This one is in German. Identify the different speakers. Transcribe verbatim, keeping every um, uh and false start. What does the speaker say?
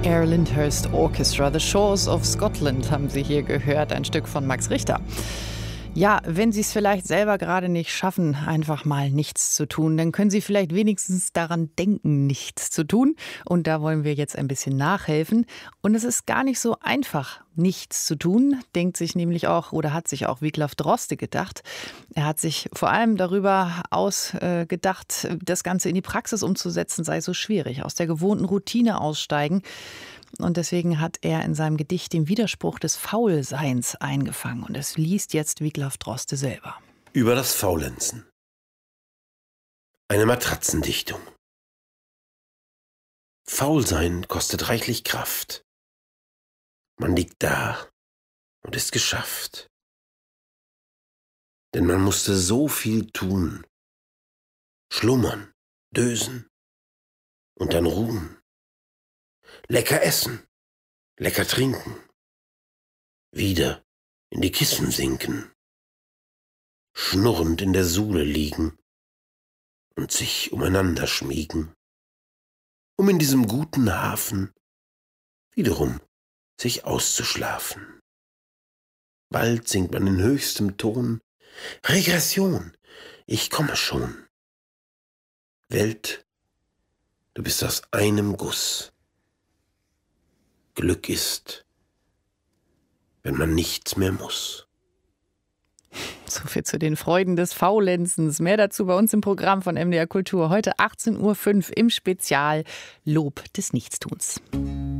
Speaker 1: Air Lyndhurst Orchestra, The Shores of Scotland haben Sie hier gehört, ein Stück von Max Richter. Ja, wenn Sie es vielleicht selber gerade nicht schaffen, einfach mal nichts zu tun, dann können Sie vielleicht wenigstens daran denken, nichts zu tun. Und da wollen wir jetzt ein bisschen nachhelfen. Und es ist gar nicht so einfach, nichts zu tun, denkt sich nämlich auch oder hat sich auch Wiglaf Droste gedacht. Er hat sich vor allem darüber ausgedacht, das Ganze in die Praxis umzusetzen, sei so schwierig. Aus der gewohnten Routine aussteigen. Und deswegen hat er in seinem Gedicht den Widerspruch des Faulseins eingefangen. Und es liest jetzt Wiglaf Droste selber.
Speaker 2: Über das Faulenzen. Eine Matratzendichtung. Faulsein kostet reichlich Kraft. Man liegt da und ist geschafft. Denn man musste so viel tun. Schlummern, dösen und dann ruhen. Lecker essen, lecker trinken, wieder in die Kissen sinken, schnurrend in der Suhle liegen und sich umeinander schmiegen, um in diesem guten Hafen wiederum sich auszuschlafen. Bald singt man in höchstem Ton: Regression, ich komme schon. Welt, du bist aus einem Guss. Glück ist, wenn man nichts mehr muss.
Speaker 1: So viel zu den Freuden des Faulenzens. Mehr dazu bei uns im Programm von M D R Kultur. Heute achtzehn Uhr fünf im Spezial Lob des Nichtstuns.